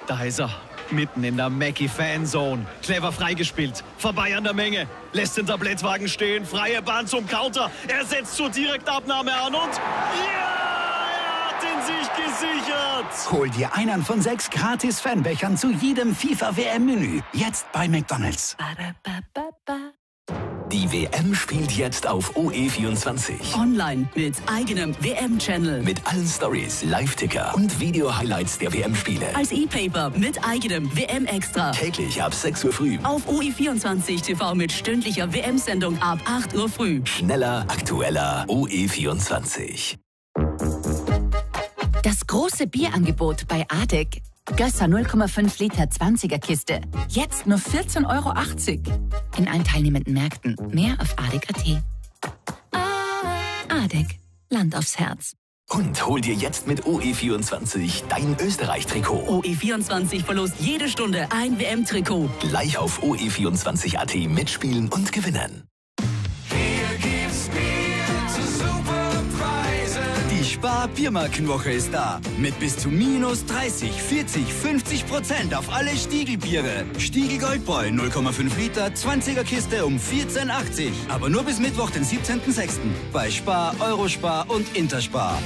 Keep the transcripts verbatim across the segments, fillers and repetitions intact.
Da ist er. Mitten in der Mackie-Fanzone. Clever freigespielt. Vorbei an der Menge. Lässt den Tablettwagen stehen. Freie Bahn zum Counter. Er setzt zur Direktabnahme an und... Ja! Er hat ihn sich gesichert! Hol dir einen von sechs gratis Fanbechern zu jedem FIFA-W M-Menü. Jetzt bei McDonald's. Die W M spielt jetzt auf O E vierundzwanzig. Online mit eigenem W M-Channel. Mit allen Stories, Live-Ticker und Video-Highlights der W M-Spiele. Als E-Paper mit eigenem W M-Extra. Täglich ab sechs Uhr früh. Auf O E vierundzwanzig T V mit stündlicher W M-Sendung ab acht Uhr früh. Schneller, aktueller O E vierundzwanzig. Das große Bierangebot bei Adek. Gösser null Komma fünf Liter zwanziger Kiste. Jetzt nur vierzehn Euro achtzig. In allen teilnehmenden Märkten. Mehr auf adek punkt at. Adek. Land aufs Herz. Und hol dir jetzt mit O E vierundzwanzig dein Österreich-Trikot. O E vierundzwanzig verlost jede Stunde ein W M-Trikot. Gleich auf O E vierundzwanzig Punkt at mitspielen und gewinnen. Die Spar-Biermarkenwoche ist da. Mit bis zu minus dreißig, vierzig, fünfzig Prozent auf alle Stiegelbiere. Stiegel Goldbräu null Komma fünf Liter, zwanziger Kiste um vierzehn achtzig. Aber nur bis Mittwoch, den siebzehnten sechsten Bei Spar, Eurospar und Interspar.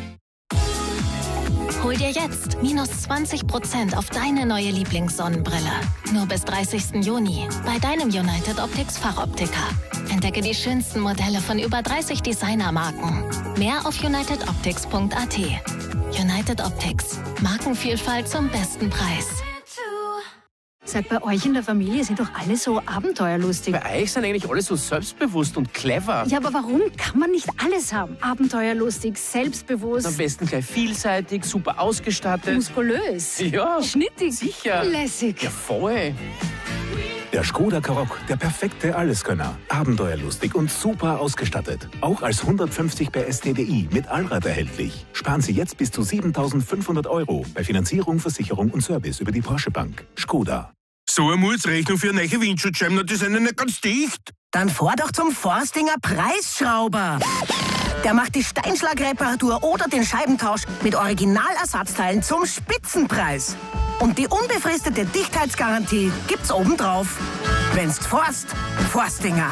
Hol dir jetzt minus zwanzig Prozent auf deine neue Lieblingssonnenbrille. Nur bis dreißigsten Juni bei deinem United Optics Fachoptiker. Entdecke die schönsten Modelle von über dreißig Designermarken. Mehr auf united optics punkt at. United Optics. Markenvielfalt zum besten Preis. Sag, bei euch in der Familie sind doch alle so abenteuerlustig. Bei euch sind eigentlich alle so selbstbewusst und clever. Ja, aber warum kann man nicht alles haben? Abenteuerlustig, selbstbewusst. Am besten gleich vielseitig, super ausgestattet. Muskulös. Ja. Schnittig. Sicher. Lässig. Ja, voll. Der Skoda Karoq, der perfekte Alleskönner. Abenteuerlustig und super ausgestattet. Auch als hundertfünfzig P S T D I mit Allrad erhältlich. Sparen Sie jetzt bis zu siebentausendfünfhundert Euro bei Finanzierung, Versicherung und Service über die Porsche Bank. Skoda. So eine Mutsrechnung für eine neue Windschutzscheiben, die sind ja nicht ganz dicht. Dann fahr doch zum Forstinger Preisschrauber. Der macht die Steinschlagreparatur oder den Scheibentausch mit Originalersatzteilen zum Spitzenpreis. Und die unbefristete Dichtheitsgarantie gibt's obendrauf. Wenn's forst, Forstinger.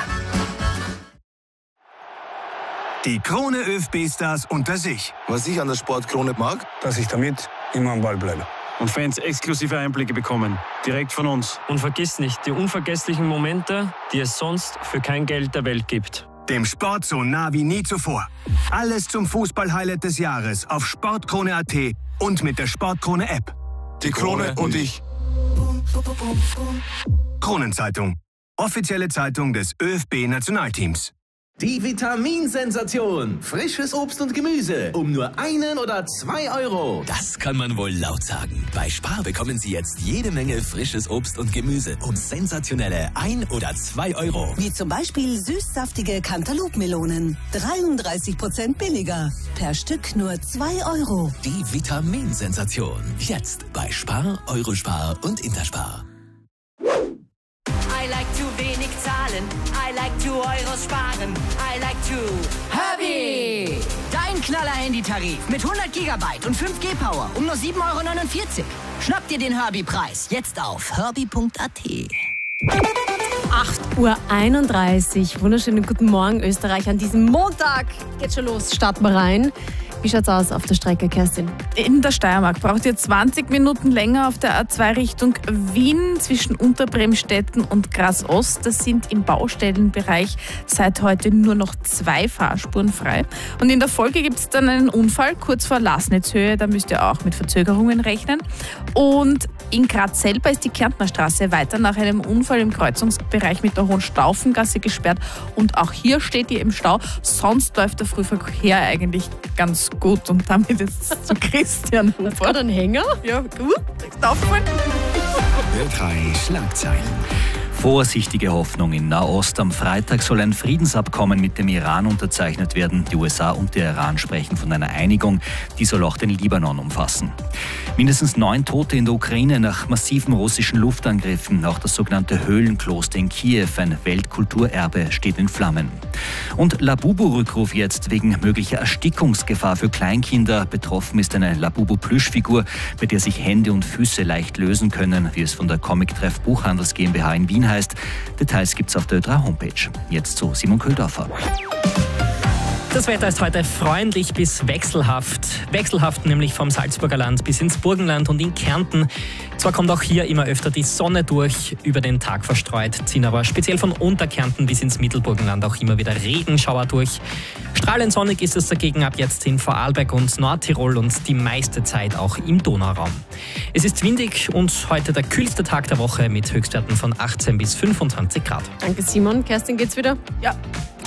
Die Krone ÖFB-Stars unter sich. Was ich an der Sportkrone mag, dass ich damit immer am Ball bleibe. Und Fans exklusive Einblicke bekommen, direkt von uns. Und vergiss nicht, die unvergesslichen Momente, die es sonst für kein Geld der Welt gibt. Dem Sport so nah wie nie zuvor. Alles zum Fußball-Highlight des Jahres auf sportkrone punkt at und mit der Sportkrone-App. Die Krone und ich. Kronenzeitung. Offizielle Zeitung des ÖFB-Nationalteams. Die Vitaminsensation. Frisches Obst und Gemüse. Um nur einen oder zwei Euro. Das kann man wohl laut sagen. Bei Spar bekommen Sie jetzt jede Menge frisches Obst und Gemüse um sensationelle ein oder zwei Euro. Wie zum Beispiel süßsaftige Cantaloupe-Melonen. dreiunddreißig Prozent billiger. Per Stück nur zwei Euro. Die Vitaminsensation. Jetzt bei Spar, Eurospar und Interspar. I like to wenig zahlen. I like to Euros sparen. I like to Herbie! Dein Knaller-Handytarif mit hundert Gigabyte und fünf G Power um nur sieben Euro neunundvierzig. Schnapp dir den Herbie-Preis jetzt auf herbie punkt at. acht Uhr einunddreißig. Wunderschönen guten Morgen, Österreich. An diesem Montag geht's schon los. Starten wir rein. Wie schaut's aus auf der Strecke, Kerstin? In der Steiermark braucht ihr zwanzig Minuten länger auf der A zwei Richtung Wien zwischen Unterbremstetten und Graz Ost. Das sind im Baustellenbereich seit heute nur noch zwei Fahrspuren frei. Und in der Folge gibt es dann einen Unfall kurz vor Lasnitzhöhe. Da müsst ihr auch mit Verzögerungen rechnen. Und in Graz selber ist die Kärntner Straße weiter nach einem Unfall im Kreuzungsbereich mit der Hohenstaufengasse gesperrt. Und auch hier steht ihr im Stau. Sonst läuft der Frühverkehr eigentlich ganz gut. Und damit jetzt zu Christian Hofer. Hat einen Hänger? Ja, gut. Aufgefallen. Ö drei Schlagzeilen. Vorsichtige Hoffnung in Nahost. Am Freitag soll ein Friedensabkommen mit dem Iran unterzeichnet werden. Die U S A und der Iran sprechen von einer Einigung. Die soll auch den Libanon umfassen. Mindestens neun Tote in der Ukraine nach massiven russischen Luftangriffen. Auch das sogenannte Höhlenkloster in Kiew, ein Weltkulturerbe, steht in Flammen. Und Labubu-Rückruf jetzt wegen möglicher Erstickungsgefahr für Kleinkinder. Betroffen ist eine Labubu-Plüschfigur, bei der sich Hände und Füße leicht lösen können, wie es von der Comic-Treff Buchhandels GmbH in Wien heißt. Details gibt's auf der Ö drei Homepage. Jetzt zu Simon Köhldorfer. Das Wetter ist heute freundlich bis wechselhaft. Wechselhaft nämlich vom Salzburger Land bis ins Burgenland und in Kärnten. Zwar kommt auch hier immer öfter die Sonne durch, über den Tag verstreut, ziehen aber speziell von Unterkärnten bis ins Mittelburgenland auch immer wieder Regenschauer durch. Strahlend sonnig ist es dagegen ab jetzt in Vorarlberg und Nordtirol und die meiste Zeit auch im Donauraum. Es ist windig und heute der kühlste Tag der Woche mit Höchstwerten von achtzehn bis fünfundzwanzig Grad. Danke Simon. Kerstin, geht's wieder? Ja.